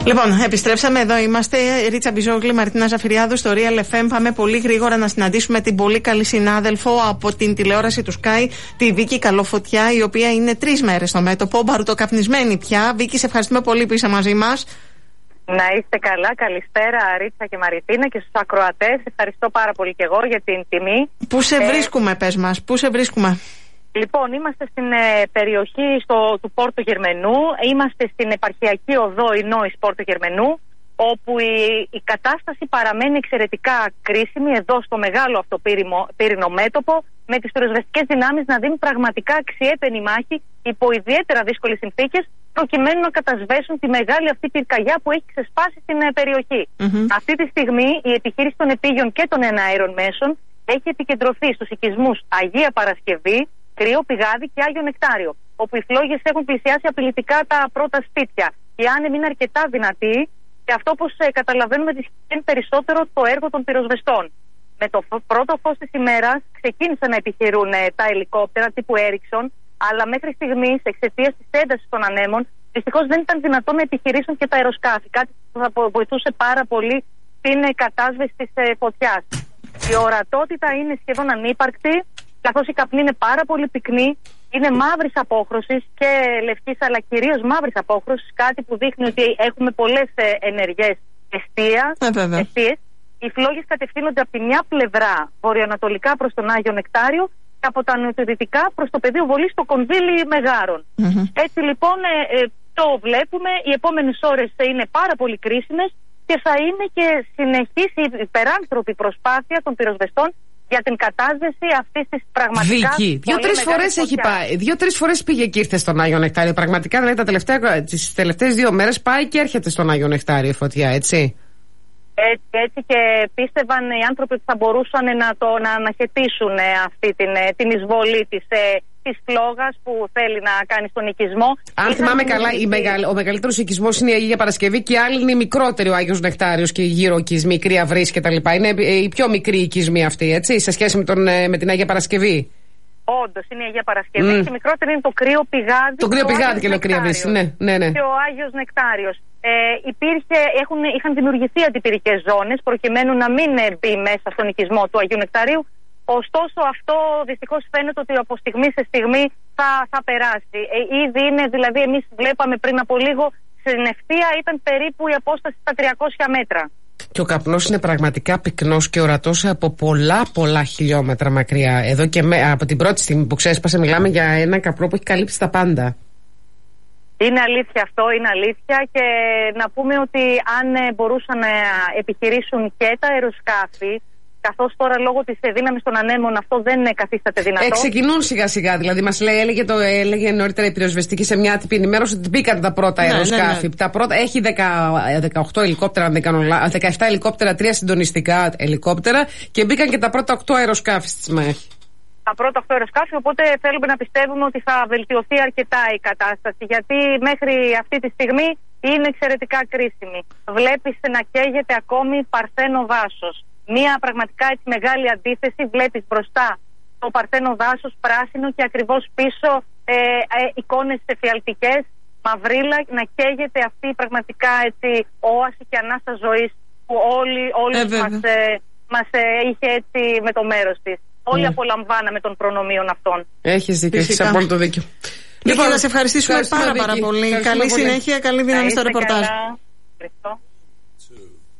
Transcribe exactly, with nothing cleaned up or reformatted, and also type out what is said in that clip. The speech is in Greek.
Λοιπόν, επιστρέψαμε εδώ. Είμαστε Ρίτσα Μπιζόγλη, Μαρτίνα Ζαφυριάδου στο Real εφ εμ. Πάμε πολύ γρήγορα να συναντήσουμε την πολύ καλή συνάδελφο από την τηλεόραση του Sky, τη Βίκη Καλοφωτιά, η οποία είναι τρεις μέρες στο μέτωπο, μπαρουτοκαπνισμένη πια. Βίκη, σε ευχαριστούμε πολύ που είσαι μαζί μας. Να είστε καλά. Καλησπέρα, Ρίτσα και Μαρτίνα, και στους ακροατές. Ευχαριστώ πάρα πολύ και εγώ για την τιμή. Πού σε ε... βρίσκουμε, πες μας, πού σε βρίσκουμε? Λοιπόν, είμαστε στην ε, περιοχή στο, του Πόρτο Γερμενού. Είμαστε στην επαρχιακή οδό Ινόης Πόρτο Γερμενού, όπου η, η κατάσταση παραμένει εξαιρετικά κρίσιμη εδώ στο μεγάλο αυτό πύρινο μέτωπο, με τις πυροσβεστικές δυνάμεις να δίνουν πραγματικά αξιέπαινη μάχη υπό ιδιαίτερα δύσκολες συνθήκες, προκειμένου να κατασβέσουν τη μεγάλη αυτή πυρκαγιά που έχει ξεσπάσει στην ε, περιοχή. Mm-hmm. Αυτή τη στιγμή η επιχείρηση των επίγειων και των εναέρων μέσων έχει επικεντρωθεί στους οικισμούς Αγία Παρασκευή, Κρύο Πηγάδι και Άγιο Νεκτάριο, όπου οι φλόγες έχουν πλησιάσει απειλητικά τα πρώτα σπίτια. Οι άνεμοι είναι αρκετά δυνατοί και αυτό, όπως ε, καταλαβαίνουμε, δυσχεραίνει περισσότερο το έργο των πυροσβεστών. Με το πρώτο φως της ημέρας ξεκίνησαν να επιχειρούν ε, τα ελικόπτερα τύπου Έριξον, αλλά μέχρι στιγμής, εξαιτίας της έντασης των ανέμων, δυστυχώς δεν ήταν δυνατόν να επιχειρήσουν και τα αεροσκάφη. Κάτι που θα βοηθούσε πάρα πολύ στην ε, κατάσβεση της ε, φωτιάς. Η ορατότητα είναι σχεδόν ανύπαρκτη, καθώς η καπνή είναι πάρα πολύ πυκνή, είναι μαύρης απόχρωσης και λευκής, αλλά κυρίως μαύρης απόχρωσης, κάτι που δείχνει ότι έχουμε πολλές ε, ενεργές εστίες. Οι φλόγες κατευθύνονται από τη μια πλευρά βορειοανατολικά προς τον Άγιο Νεκτάριο και από τα νοτιοδυτικά προς το πεδίο βολής στο κονδύλι Μεγάρων. Mm-hmm. Έτσι λοιπόν ε, ε, το βλέπουμε, οι επόμενες ώρες είναι πάρα πολύ κρίσιμες και θα είναι και συνεχής η υπεράνθρωπη προσπάθεια των πυροσβεστών για την κατάσβεση αυτής της πραγματικά. Βίκη, δύο-τρεις φορές έχει πάει. Δύο-τρεις φορές πήγε και ήρθε στον Άγιο Νεκτάριο. Πραγματικά, δηλαδή, τα τελευταία, τις τελευταίες δύο μέρες πάει και έρχεται στον Άγιο Νεκτάριο η φωτιά, έτσι. Έτσι, έτσι και πίστευαν οι άνθρωποι ότι θα μπορούσαν να, το, να αναχαιτήσουν αυτή την, την εισβολή της, της φλόγας που θέλει να κάνει στον οικισμό. Αν θυμάμαι καλά, η μεγαλ, ο μεγαλύτερος οικισμός είναι η Αγία Παρασκευή και άλλοι είναι οι μικρότεροι, ο Άγιος Νεκτάριος και οι γύρω οικισμοί, Κρύα Βρύση κτλ. Είναι οι πιο μικροί οικισμοί αυτοί, έτσι, σε σχέση με, τον, με την Αγία Παρασκευή. Όντως είναι η Αγία Παρασκευή mm. και μικρότερο είναι το Κρύο Πηγάδι. Το Κρύο Πηγάδι και το Κρύα Βρύση, ναι, ναι, ναι. Και ο Άγιος Νεκτάριος. Ε, υπήρχε, έχουν, είχαν δημιουργηθεί αντιπυρικές ζώνες προκειμένου να μην μπει μέσα στον οικισμό του Αγίου Νεκταρίου. Ωστόσο, αυτό δυστυχώς φαίνεται ότι από στιγμή σε στιγμή θα, θα περάσει. Ε, ήδη είναι, δηλαδή, εμείς βλέπαμε πριν από λίγο, στην ευθεία ήταν περίπου η απόσταση στα τριακόσια μέτρα. Και ο καπνός είναι πραγματικά πυκνός και ορατός από πολλά πολλά χιλιόμετρα μακριά. Εδώ και με, από την πρώτη στιγμή που ξέσπασε, μιλάμε για ένα καπνό που έχει καλύψει τα πάντα. Είναι αλήθεια αυτό, είναι αλήθεια, και να πούμε ότι αν μπορούσαν να επιχειρήσουν και τα αεροσκάφη, καθώς τώρα λόγω της δύναμης των ανέμων αυτό δεν καθίσταται δυνατό. Ε, ξεκινούν σιγά σιγά, δηλαδή μας λέει, έλεγε, το, έλεγε νωρίτερα η πυροσβεστική σε μια άτυπη ενημέρωση ότι μπήκαν τα πρώτα ναι, αεροσκάφη. Ναι, ναι. Τα πρώτα, έχει δεκαοκτώ ελικόπτερα, αν δεν κάνω λάθος, δεκαεπτά ελικόπτερα, τρία συντονιστικά ελικόπτερα και μπήκαν και τα πρώτα οκτώ αεροσκάφη στη μάχη. Τα πρώτα οκτώ αεροσκάφη, οπότε θέλουμε να πιστεύουμε ότι θα βελτιωθεί αρκετά η κατάσταση, γιατί μέχρι αυτή τη στιγμή είναι εξαιρετικά κρίσιμη. Βλέπεις να καίγεται ακόμη παρθένο δάσος. Μία πραγματικά έτσι μεγάλη αντίθεση, βλέπεις μπροστά το παρθένο δάσος πράσινο και ακριβώς πίσω ε, ε, εικόνες εφιαλτικές, μαυρίλα, να καίγεται αυτή πραγματικά έτσι όαση και ανάσα ζωής που όλοι, όλοι ε, μας, ε, μας ε, είχε έτσι με το μέρος της. Όλοι mm. απολαμβάναμε των προνομίων αυτών. Έχεις δίκιο, έχεις απόλυτο δίκιο. Λοιπόν, να σε ευχαριστήσουμε πάρα, πάρα πολύ. Καλή συνέχεια, καλή δύναμη στο ρεπορτάζ.